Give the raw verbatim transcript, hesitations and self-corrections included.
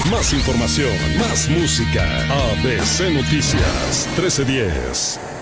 Más información, más música. A B C Noticias trece diez.